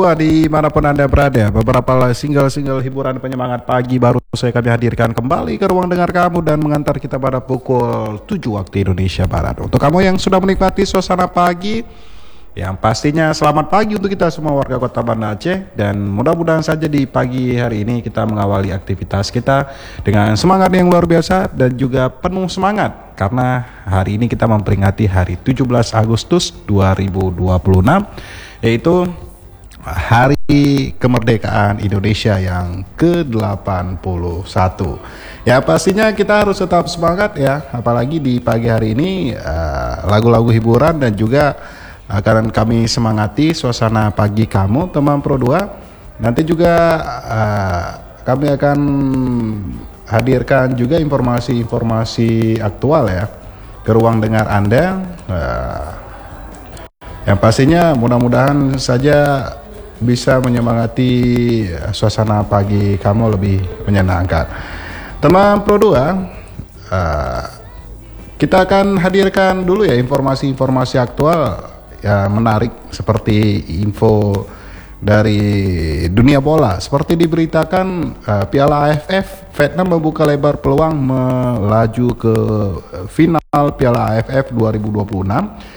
dimanapun Anda berada, beberapa single hiburan penyemangat pagi baru saya kami hadirkan kembali ke ruang dengar kamu dan mengantar kita pada pukul 7 waktu Indonesia Barat. Untuk kamu yang sudah menikmati suasana pagi, yang pastinya selamat pagi untuk kita semua warga Kota Banda Aceh, dan mudah-mudahan saja di pagi hari ini kita mengawali aktivitas kita dengan semangat yang luar biasa dan juga penuh semangat karena hari ini kita memperingati hari 17 Agustus 2026, yaitu Hari Kemerdekaan Indonesia yang ke-81. Ya pastinya kita harus tetap semangat ya, apalagi di pagi hari ini lagu-lagu hiburan dan juga akan kami semangati suasana pagi kamu teman Pro 2. Nanti juga kami akan hadirkan juga informasi-informasi aktual ya ke ruang dengar Anda. Yang pastinya mudah-mudahan saja bisa menyemangati suasana pagi kamu lebih menyenangkan. Teman Pro 2, kita akan hadirkan dulu ya informasi-informasi aktual yang menarik seperti info dari dunia bola. Seperti diberitakan Piala AFF, Vietnam membuka lebar peluang melaju ke final Piala AFF 2026.